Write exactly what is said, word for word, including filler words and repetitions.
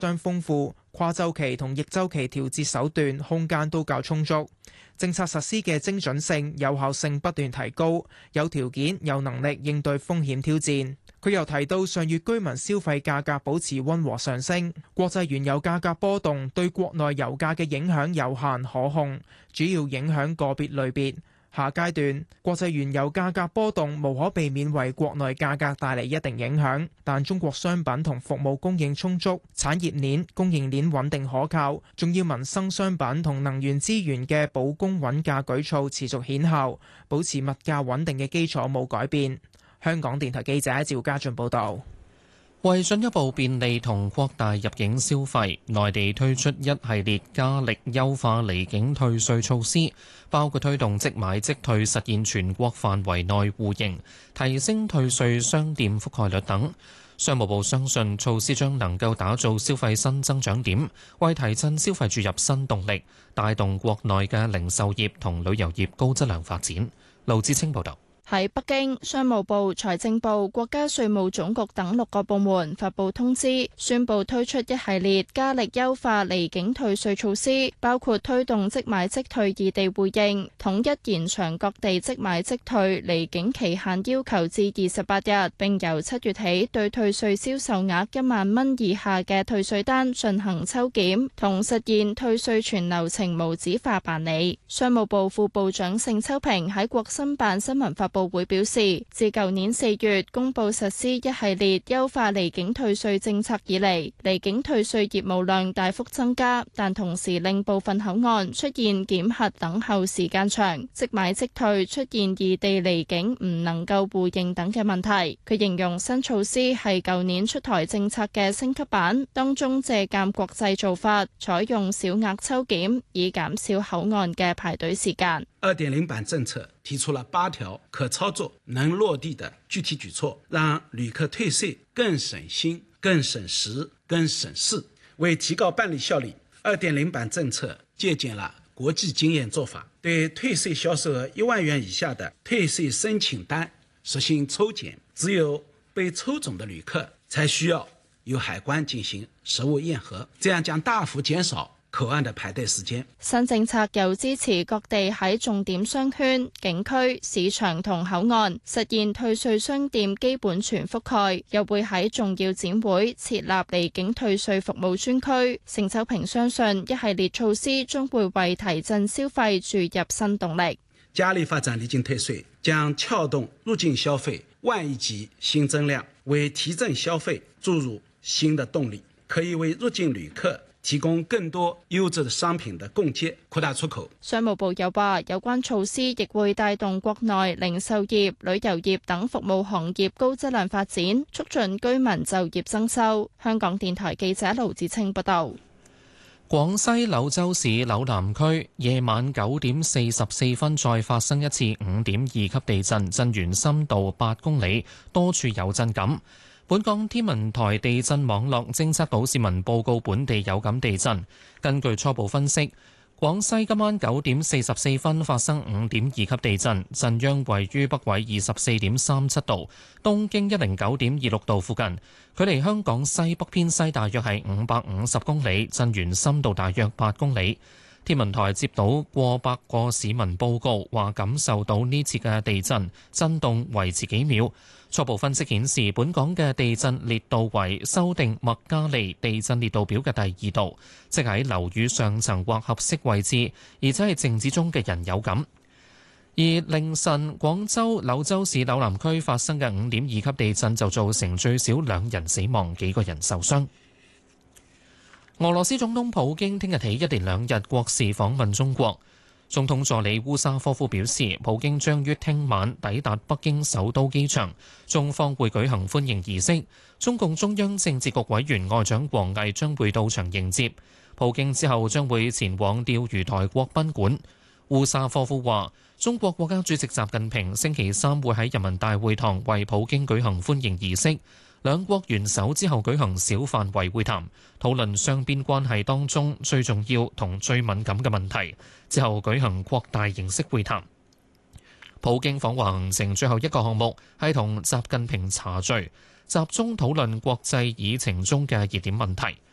相豐富，跨週期同逆週期調節手段空間都較充足，政策實施嘅精準性、有效性不斷提高，有條件、有能力應對風險挑戰。佢又提到，上月居民消費價格保持溫和上升，國際原油價格波動對國內油價嘅影響有限可控，主要影響個別類別。下階段，國際原油價格波動無可避免為國內價格帶嚟一定影響，但中國商品同服務供應充足，產業鏈、供應鏈穩定可靠，重要民生商品同能源資源嘅保供穩價舉措持續顯效，保持物價穩定嘅基礎冇改變。香港電台記者趙家俊報道。 為進一步便利同擴大入境消費，內地推出一系列加力優化離境退稅措施，包括推動即買即退實現全國範圍內互認，提升退稅商店覆蓋率等。商務部相信措施將能夠打造消費新增長點，為提振消費注入新動力，帶動國內嘅零售業同旅遊業高質量發展。盧志清報導。 喺北京，商務部、財政部、國家稅務總局等六個部門發布通知，宣布推出一系列加力優化離境退稅措施，包括推動即買即退異地互認，統一延長各地即買即退離境期限要求至二十八日，並由七月起對退稅銷售額一萬蚊以下嘅退稅單進行抽檢，同實現退稅全流程無紙化辦理。商務部副部長盛秋平喺國新辦新聞發布會表示，自舊年四月公布實施一系列優化離境退稅政策以嚟，離境退稅業務量大幅增加，但同時令部分口岸出現檢核等候時間長，即買即退出現異地離境唔能夠互認等嘅問題。佢形容新措施係舊年出台政策嘅升級版，當中借鑒國際做法，採用小額抽檢，以減少口岸嘅排隊時間。 二點零版政策提出了八條可操作、能落地的具體舉措，讓旅客退稅更省心、更省時、更省事。為提高辦理效率，二點零版政策借鑑了國際經驗做法，對退稅銷售額一萬元以下的退稅申請單實行抽檢，只有被抽中的旅客才需要由海關進行實物驗核，這樣將大幅減少口岸的排隊時間。 新政策又支持各地喺重點商圈、景區、市場同口岸實現退稅商店基本全覆蓋，又會喺重要展會設立離境退稅服務專區。盛秋平相信一系列措施將會為提振消費注入新動力。 加力發展離境退稅，將撬動入境消費萬億級新增量，為提振消費注入新的動力，可以為入境旅客提供更多優質的商品的供給，擴大出口。 商務部又話，有關措施亦會帶動國內零售業、旅遊業等服務行業高質量發展，促進居民就業增收。香港電台記者盧志清報道。 廣西柳州市柳南區夜晚九點四十四分再發生一次五點二級地震，震源深度八公里，多處有震感。本港天文台地震網絡偵測到市民報告本地有感地震。根據初步分析，廣西今晚九點四十四分發生五點二級地震，震央位於北緯二十四點三七度、東經一零九點二六度附近，距離香港西北偏西大約係五百五十公里，震源深度大約八公里。天文台接到過百個市民報告，話感受到呢次嘅地震震動維持幾秒。初步分析顯示，本港嘅地震烈度為修訂麥加利地震烈度表嘅第二度，即喺樓宇上層或合適位置，而且係靜止中嘅人有感。而凌晨廣州柳州市柳南區發生嘅五點二級地震就造成最少兩人死亡，幾個人受傷。俄羅斯總統普京聽日起一連兩日國事訪問中國。總統助理烏沙科夫表示，普京將於聽晚抵達北京首都機場，中方會舉行歡迎儀式。中共中央政治局委員外長王毅將會到場迎接。普京之後將會前往釣魚台國賓館。烏沙科夫話，中國國家主席習近平星期三會喺人民大會堂為普京舉行歡迎儀式。兩國元首之後舉行小範圍會談，討論雙邊關係當中最重要同最敏感嘅問題。之後舉行擴大形式會談。普京訪華行程最後一個項目係同習近平茶敘，集中討論國際議程中嘅熱點問題。